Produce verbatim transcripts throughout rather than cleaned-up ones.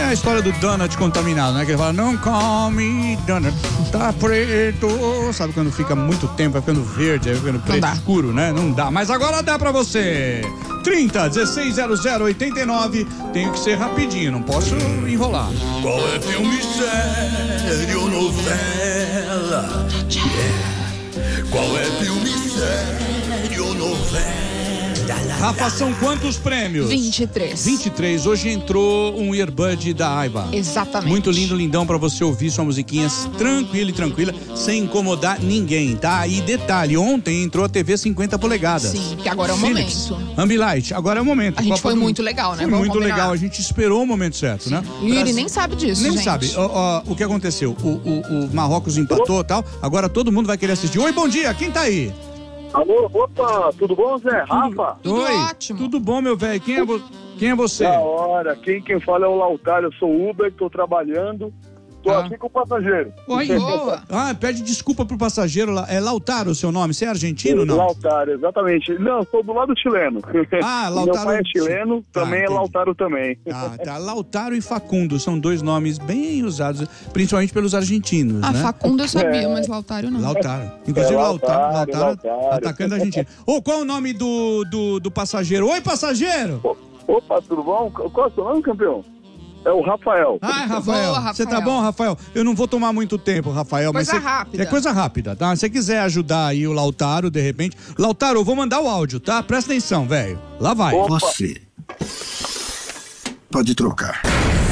a história do donut contaminado, né? Que ele fala, não come donut, tá preto. Sabe quando fica muito tempo, vai ficando verde, vai ficando preto escuro, né? Não dá. Mas agora dá pra você. trinta, dezesseis, zero zero, oitenta e nove. Tenho que ser rapidinho, não posso enrolar. Qual é filme sério, novela? Yeah. Qual é filme sério, novela? Rafa, são quantos prêmios? vinte e três. vinte e três. Hoje entrou um earbud da Aiva. Exatamente. Muito lindo, lindão pra você ouvir sua musiquinha tranquila e tranquila, sem incomodar ninguém, tá? E detalhe, ontem entrou a T V cinquenta polegadas. Sim, que agora é o Philips, momento. Ambilight, agora é o momento. A gente Copa foi do... muito legal, né? Foi Vamos muito combinar. legal, a gente esperou o momento certo, Sim. né? E ele Pra... nem sabe disso, Nem gente. sabe. Ó, ó, o que aconteceu? O, o, o Marrocos empatou e tal, agora todo mundo vai querer assistir. Oi, bom dia, quem tá aí? Alô, opa, tudo bom, Zé? Rafa? Tudo Oi, ótimo. tudo bom, meu velho? Quem é, vo... quem é você? Da hora, quem, quem fala é o Lautaro, eu sou Uber, tô trabalhando, tô Ah. aqui com o passageiro. Oi, Boa. Ah, pede desculpa pro passageiro lá. É Lautaro o seu nome? Você é argentino ou não? Lautaro, exatamente. Não, sou do lado chileno. Ah, Meu Lautaro. pai é chileno, Tá, também entendi. é Lautaro também. Ah, tá. Lautaro e Facundo são dois nomes bem usados, principalmente pelos argentinos, Ah, né? Facundo eu sabia, É. mas Lautário não. Lautaro. Inclusive, É, Lautaro, Lautaro, Lautaro, Lautaro. atacando a Argentina. Ô, qual é o nome do, do, do passageiro? Oi, passageiro! Opa, tudo bom? Qual é o seu nome, campeão? É o Rafael. Ai, Rafael. Boa, Você tá Rafael. bom, Rafael? Eu não vou tomar muito tempo, Rafael. Coisa mas cê... rápida. É coisa rápida, tá? Se você quiser ajudar aí o Lautaro, de repente... Lautaro, eu vou mandar o áudio, tá? Presta atenção, velho. Lá vai. Opa. Você pode trocar.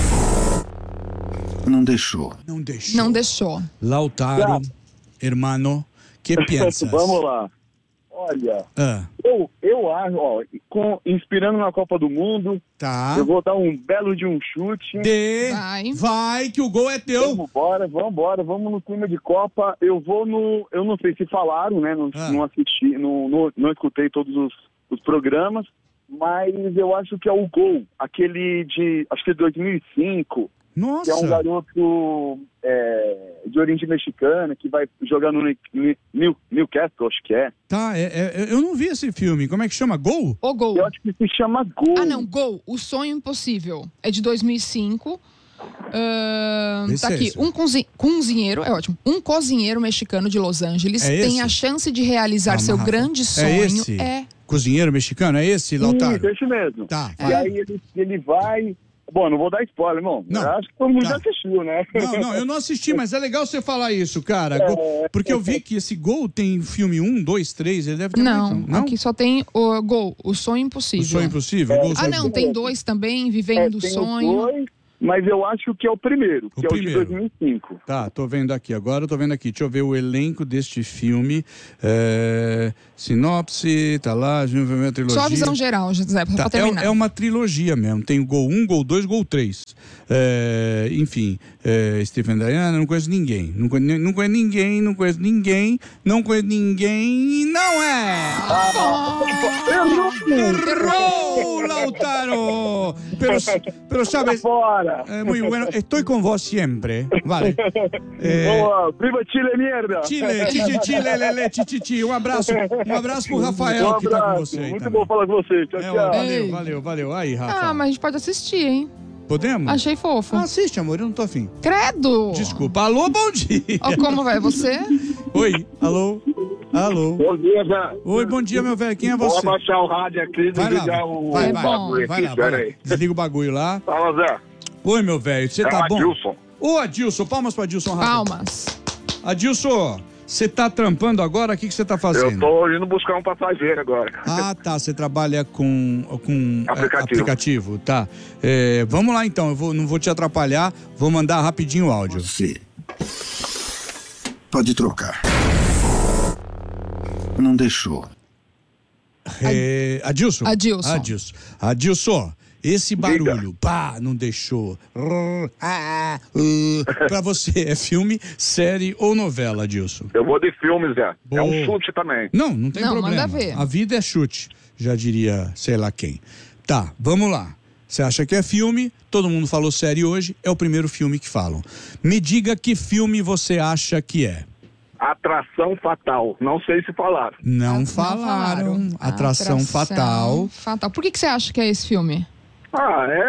Não deixou. Não deixou. Não deixou. Lautaro, hermano, que piensas? Vamos lá. Olha, Ah, eu, eu acho, ó, com, inspirando na Copa do Mundo, tá. eu vou dar um belo de um chute. De... Vai. Vai, que o gol é teu. Vamos embora, vamos embora, vamos no clima de Copa. Eu vou no. Eu não sei se falaram, né? Não, Ah. não assisti, não, não, não escutei todos os, os programas, mas eu acho que é o gol, aquele de. Acho que é dois mil e cinco, que é um Nossa. garoto é, de origem mexicana que vai jogar no New, New, Newcastle, acho que é. Tá, é, é, eu não vi esse filme. Como é que chama? Gol? O Gol. Eu acho que se chama Gol. Ah, não, Gol. O Sonho Impossível. É de dois mil e cinco. Ahn, Esse tá é aqui, esse. um cozi- cozinheiro, é ótimo. Um cozinheiro mexicano de Los Angeles É esse? tem a chance de realizar Calma, seu Rafa. grande É sonho. esse? É. Cozinheiro mexicano? É esse, Lautaro? Isso, esse mesmo. Tá, E vai. aí ele, ele vai. Bom, não vou dar spoiler, irmão. Não. Eu acho que todo mundo Tá. já assistiu, né? Não, não, eu não assisti, mas é legal você falar isso, cara. Gol- Porque eu vi que esse Gol tem filme um, dois, três, ele deve ter Não, muito. Não? aqui só tem o Gol, o Sonho O Impossível. Sonho Impossível? Gol Ah, Sonho não, Impossível. tem dois também, É, Vivendo o tem Sonho. os dois, mas eu acho que é o primeiro, O que primeiro. é o de dois mil e cinco. Tá, tô vendo aqui. Agora eu tô vendo aqui. Deixa eu ver o elenco deste filme. É... Sinopse, tá lá, uma trilogia. Só a visão geral, José, pra Tá, é, terminar. é uma trilogia mesmo. Tem o Gol um, Gol dois, Gol três. É, enfim, é, Stephen Diana, não conheço ninguém. Não conheço, não conheço ninguém, não conheço ninguém, não conheço ninguém. Não é! Errou, Lautaro! Pero, pero sabes, Fora! é muito bueno. Estou com vos sempre. Vale. É, Boa, viva Chile, merda! Chile, Chile, Chile, Lele, Chichichi. Um abraço, um abraço pro Rafael Um que tá com abraço, você aí muito também. bom falar com você. Tchau, É, tchau. valeu, Ei. valeu, valeu. Aí, Rafa. Ah, mas a gente pode assistir, hein? Podemos? Achei fofo. Ah, assiste, amor, eu não tô afim. Credo! Desculpa. Alô, bom dia. Ó, como vai você? Oi, alô, alô. Bom dia, Zé. Oi, bom dia, meu velho. Quem é Vou você? abaixar o rádio aqui e Vai lá, desligar o vai, É vai. bom. bagulho Vai aqui, lá, vai espera lá. aí. Desliga o bagulho lá. Fala, Zé. Oi, meu velho, você É tá o bom? Adilson. Ô, Adilson, palmas pro Adilson rápido. Palmas. Adilson, você tá trampando agora? O que que você tá Eu fazendo? tô indo buscar um passageiro agora. Ah, tá. Você trabalha com, com é, Aplicativo. aplicativo, tá. É, vamos lá então, eu vou, não vou te atrapalhar, vou mandar rapidinho o áudio. Você pode trocar. Não deixou. É, Adilson? Adilson. Adilson. Adilson, esse barulho, pá, não deixou. Rrr, ah, uh, pra você, é filme, série ou novela, Adilson? Eu vou de filme, Zé. Boa. É um chute também. Não, não tem Não, problema. manda ver. A vida é chute, já diria sei lá quem. Tá, vamos lá. Você acha que é filme? Todo mundo falou série hoje, é o primeiro filme que falam. Me diga que filme você acha que é. Atração Fatal. Não sei se falaram. Não Não falaram. Atração, Atração Fatal. Fatal. Por que, que você acha que é esse filme? Ah, é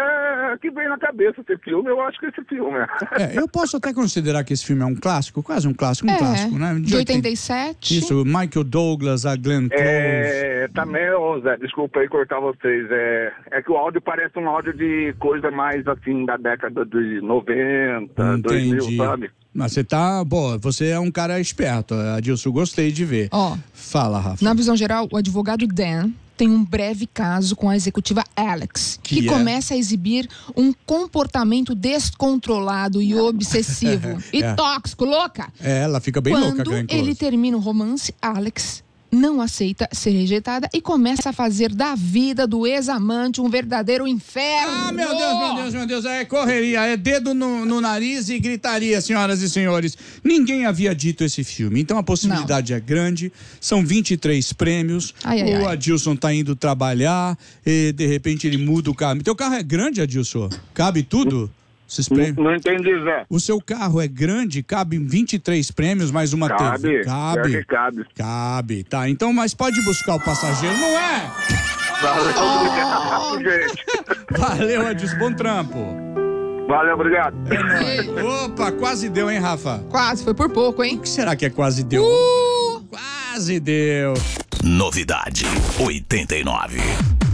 é que vem na cabeça esse filme, eu acho que esse filme é. É, eu posso até considerar que esse filme é um clássico, quase um clássico, um É, clássico, né? de oitenta e sete. Isso, Michael Douglas, a Glenn Close. É, também, ô Zé, desculpa aí cortar vocês, é, é que o áudio parece um áudio de coisa mais assim da década de noventa, dois mil, sabe? Mas você tá, bom, você é um cara esperto, Adilson, gostei de ver. Ó, Fala, Rafa. na visão geral, o advogado Dan tem um breve caso com a executiva Alex, que, Que é? começa a exibir um comportamento descontrolado e obsessivo. E É. tóxico, louca! É, ela fica bem louca, Quando Glenn Close. ele termina o romance, Alex não aceita ser rejeitada e começa a fazer da vida do ex-amante um verdadeiro inferno. Ah, meu Deus, meu Deus, meu Deus, é correria, é dedo no, no nariz e gritaria, senhoras e senhores. Ninguém havia dito esse filme, então a possibilidade é grande, são vinte e três prêmios, Ai, ai, o ai. Adilson tá indo trabalhar e de repente ele muda o carro. Teu carro é grande, Adilson? Cabe tudo? Esses prêmios? Não entendi, Zé. O seu carro é grande, cabe vinte e três prêmios, mais uma Cabe, T V. pior Cabe. que cabe. Cabe, tá. Então, mas pode buscar o passageiro, não é? Valeu, obrigado, gente. Valeu, Adilson, bom trampo. Valeu, obrigado. Opa, quase deu, hein, Rafa? Quase, foi por pouco, hein? O que será que é quase deu? Uh! Quase deu. Novidade oitenta e nove.